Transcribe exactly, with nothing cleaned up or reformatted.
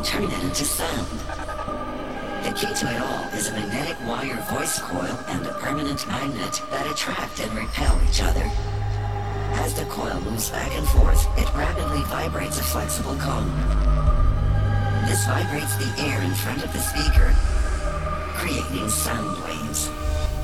turn it into sound. The key to it all is a magnetic wire voice coil and a permanent magnet that attract and repel each other. As the coil moves back and forth, it rapidly vibrates a flexible cone. This vibrates the air in front of the speaker, creating sound waves.